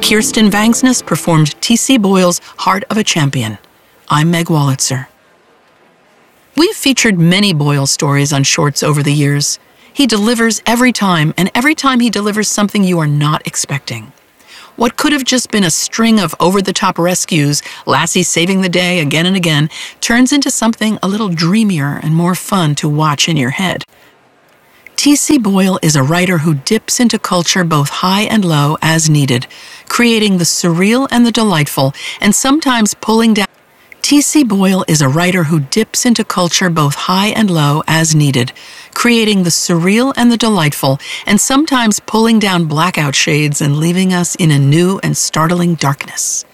Kirsten Vangsness performed T.C. Boyle's Heart of a Champion. I'm Meg Wolitzer. We've featured many Boyle stories on Shorts over the years. He delivers every time, and every time he delivers something you are not expecting. What could have just been a string of over-the-top rescues, Lassie saving the day again and again, turns into something a little dreamier and more fun to watch in your head. T.C. Boyle is a writer who dips into culture both high and low as needed, creating the surreal and the delightful, and sometimes pulling down. T.C. Boyle is a writer who dips into culture both high and low as needed, creating the surreal and the delightful, and sometimes pulling down blackout shades and leaving us in a new and startling darkness.